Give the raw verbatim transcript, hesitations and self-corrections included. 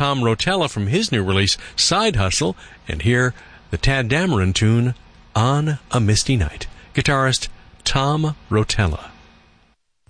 Tom Rotella from his new release, Side Hustle, and here, the Tadd Dameron tune, On a Misty Night. Guitarist Tom Rotella.